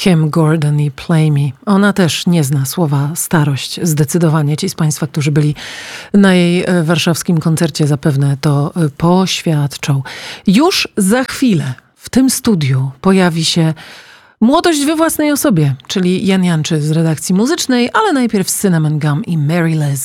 Kim Gordon i Play Me. Ona też nie zna słowa starość. Zdecydowanie ci z Państwa, którzy byli na jej warszawskim koncercie, zapewne to poświadczą. Już za chwilę w tym studiu pojawi się Młodość we własnej osobie, czyli Jan Janczy z redakcji muzycznej, ale najpierw Cinnamon Gum i Mary Liz.